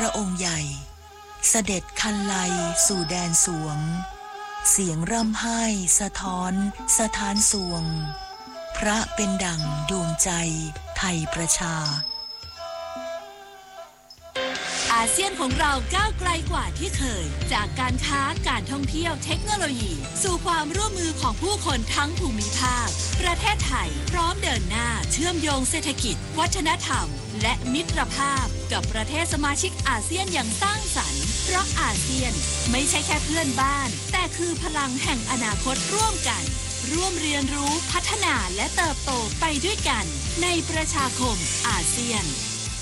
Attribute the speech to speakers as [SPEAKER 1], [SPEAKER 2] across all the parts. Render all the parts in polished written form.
[SPEAKER 1] ระองค์ใหญ่เสด็จคันไลสู่แดนสวงเสียงร่ำไห้สะท้อนสถานสวงพระเป็นดั่งดวงใจไทยประชา
[SPEAKER 2] อาเซียนของเราก้าวไกลกว่าที่เคยจากการค้าการท่องเที่ยวเทคโนโลยีสู่ความร่วมมือของผู้คนทั้งภูมิภาคประเทศไทยพร้อมเดินหน้าเชื่อมโยงเศรษฐกิจวัฒนธรรมและมิตรภาพกับประเทศสมาชิกอาเซียนอย่างสร้างสรรค์เพราะอาเซียนไม่ใช่แค่เพื่อนบ้านแต่คือพลังแห่งอนาคตร่วมกันร่วมเรียนรู้พัฒนาและเติบโตไปด้วยกันในประชาคมอาเซียน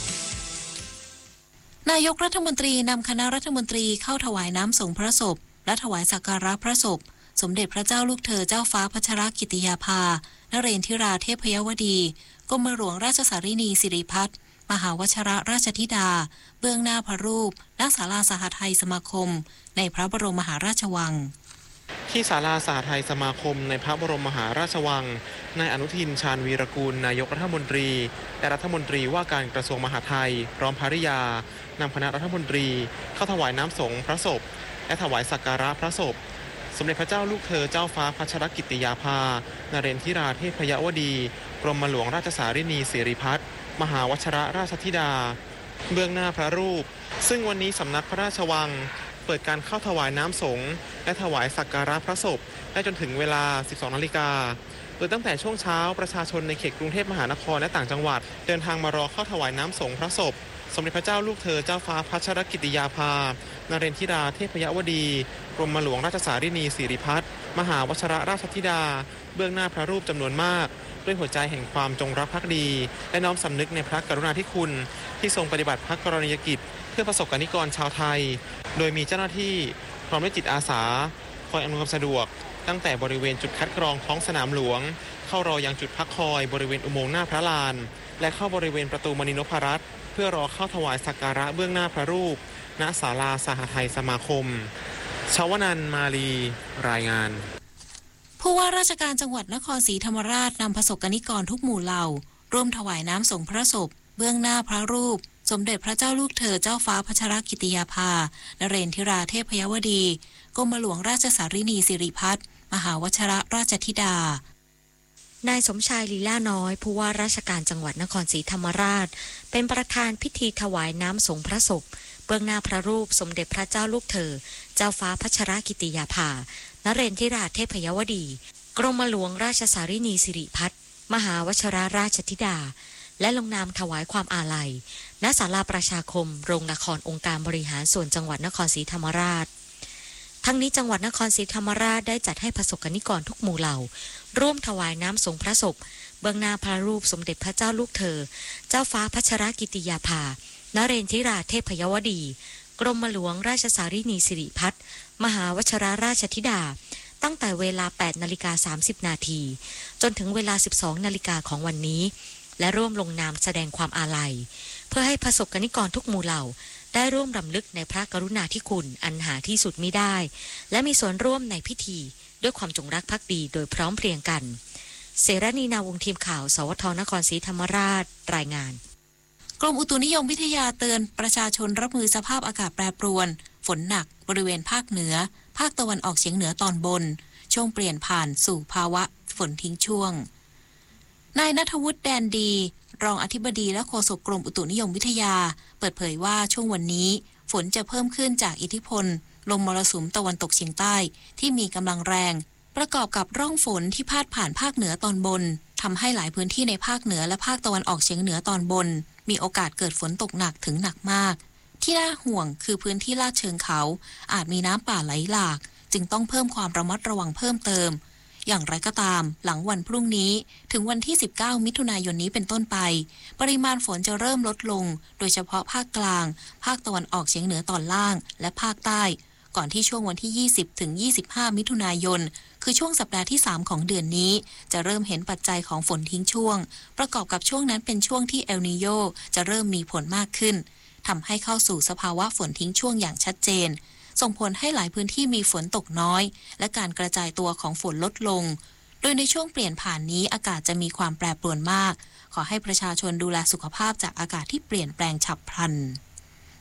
[SPEAKER 3] นายกรัฐมนตรีนำคณะรัฐมนตรีเข้าถวายน้ำส่งพระศพและถวายสักการะพระศพสมเด็จพระเจ้าลูกเธอเจ้าฟ้าพัชรกิติยาภานเรนทิราเทพยวดีกรมหลวงราชสารินีสิริพัฒน์มหาวชรราชธิดาเบื้องหน้าพระรูปณศาลาสหทัยสมาคมในพระบรมมหาราชวัง
[SPEAKER 4] ที่ศาลาสหทัยสมาคมในพระบรมมหาราชวังนายอนุทินชาญวีรกูลนายกรัฐมนตรีและรัฐมนตรีว่าการกระทรวงมหาดไทยพร้อมภริยานำคณะรัฐมนตรีเข้าถวายน้ำสงฆ์พระศพและถวายสักการะพระศพสมเด็จพระเจ้าลูกเธอเจ้าฟ้าพัชรกิติยาภานเรนทิราเทพยวดีกรมหลวงราชสารินีสิริพัฒน์มหาวชรราชธิดาเบื้องหน้าพระรูปซึ่งวันนี้สำนักพระราชวังเปิดการเข้าถวายน้ำสงฆ์และถวายสักการะพระศพได้จนถึงเวลา 12 นาฬิกาโดยตั้งแต่ช่วงเช้าประชาชนในเขตกรุงเทพมหานครและต่างจังหวัดเดินทางมารอเข้าถวายน้ำสงฆ์พระศพสมเด็จพระเจ้าลูกเธอเจ้าฟ้าพัชรกิติยาภานเรนทิราเทพยวดีกรมหลวงราชสารินีสิริพัฒน์มหาวชรราชธิดาเบื้องหน้าพระรูปจำนวนมากด้วยหัวใจแห่งความจงรักภักดีและน้อมสำนึกในพระกรุณาธิคุณที่ทรงปฏิบัติพระกรณียกิจเพื่อประสบกนิกรชาวไทยโดยมีเจ้าหน้าที่พร้อมด้วยจิตอาสาคอยอำนวยความสะดวกตั้งแต่บริเวณจุดคัดกรองท้องสนามหลวงเข้ารอยังจุดพักคอยบริเวณอุโมงค์หน้าพระลานและเข้าบริเวณประตูมณีนพรัตน์เพื่อรอเข้าถวายสักการะเบื้องหน้าพระรูปณศาลาสหทัยสมาคมชวนันท์มาลีรายงาน
[SPEAKER 3] ผู้ว่าราชการจังหวัดนครศรีธรรมราชนำประสบกนิกรทุกหมู่เหล่าร่วมถวายน้ำส่งพระศพเบื้องหน้าพระรูปสมเด็จพระเจ้าลูกเธอเจ้าฟ้าพัชรกิติยาภานเรนทิราเทพยวดีกรมหลวงราชสารินีสิริพัฒน์มหาวชรราชธิดานายสมชายลีลาน้อยผู้ว่าราชการจังหวัดนครศรีธรรมราชเป็นประธานพิธีถวายน้ำส่งพระศพเบื้องหน้าพระรูปสมเด็จพระเจ้าลูกเธอเจ้าฟ้าพัชรกิติยาภานเรนทิราเทพยวดีกรมหลวงราชสารินีสิริพัฒน์มหาวชรราชธิดาและลงนามถวายความอาลัยณศาลาประชาคมโรงละครองค์การบริหารส่วนจังหวัดนครศรีธรรมราชทั้งนี้จังหวัดนครศรีธรรมราชได้จัดให้ประสบกนิกรทุกหมู่เหล่าร่วมถวายน้ำส่งพระศพเบื้องหน้าพระรูปสมเด็จพระเจ้าลูกเธอเจ้าฟ้าพัชรกิติยาภานเรนทิราเทพยวดีกรมหลวงราชสารินีสิริพัฒน์มหาวชรราชธิดาตั้งแต่เวลา 8:30 นาทีจนถึงเวลา 12 นาฬิกาของวันนี้และร่วมลงนามแสดงความอาลัยเพื่อให้ประสบกนิกรทุกหมู่เหล่าได้ร่วมรำลึกในพระกรุณาธิคุณอันหาที่สุดมิได้และมีส่วนร่วมในพิธีด้วยความจงรักภักดีโดยพร้อมเพรียงกันเสรณีนาวงศ์ทีมข่าวสวทนครศรีธรรมราชรายงานกรมอุตุนิยมวิทยาเตือนประชาชนรับมือสภาพอากาศแปรปรวนฝนหนักบริเวณภาคเหนือภาคตะวันออกเฉียงเหนือตอนบนช่วงเปลี่ยนผ่านสู่ภาวะฝนทิ้งช่วงนายณัฐวุฒิแดนดีรองอธิบดีและโฆษกกรมอุตุนิยมวิทยาเปิดเผยว่าช่วงวันนี้ฝนจะเพิ่มขึ้นจากอิทธิพลลมมรสุมตะวันตกเฉียงใต้ที่มีกำลังแรงประกอบกับร่องฝนที่พาดผ่านภาคเหนือตอนบนทำให้หลายพื้นที่ในภาคเหนือและภาคตะวันออกเฉียงเหนือตอนบนมีโอกาสเกิดฝนตกหนักถึงหนักมากที่น่าห่วงคือพื้นที่ลาดเชิงเขาอาจมีน้ำป่าไหลหลากจึงต้องเพิ่มความระมัดระวังเพิ่มเติมอย่างไรก็ตามหลังวันพรุ่งนี้ถึงวันที่19มิถุนายนนี้เป็นต้นไปปริมาณฝนจะเริ่มลดลงโดยเฉพาะภาคกลางภาคตะวันออกเฉียงเหนือตอนล่างและภาคใต้ก่อนที่ช่วงวันที่20ถึง25มิถุนายนคือช่วงสัปดาห์ที่3ของเดือนนี้จะเริ่มเห็นปัจจัยของฝนทิ้งช่วงประกอบกับช่วงนั้นเป็นช่วงที่เอลนีโญจะเริ่มมีผลมากขึ้นทำให้เข้าสู่สภาวะฝนทิ้งช่วงอย่างชัดเจนส่งผลให้หลายพื้นที่มีฝนตกน้อยและการกระจายตัวของฝนลดลงโดยในช่วงเปลี่ยนผ่านนี้อากาศจะมีความแปรปรวนมากขอให้ประชาชนดูแลสุขภาพจากอากาศที่เปลี่ยนแปลงฉับพลัน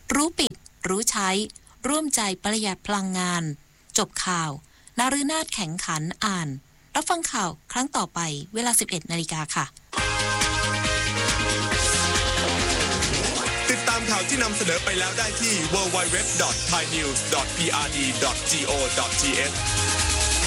[SPEAKER 3] รู้ปิดรู้ใช้ร่วมใจประหยัดพลังงานจบข่าวนฤนาถแข็งขันอ่านรับฟังข่าวครั้งต่อไปเวลา 11:00 น.ค่ะ
[SPEAKER 5] ติดตามข่าวที่นำเสนอไปแล้วได้ที่ www.thainews.prd.go.th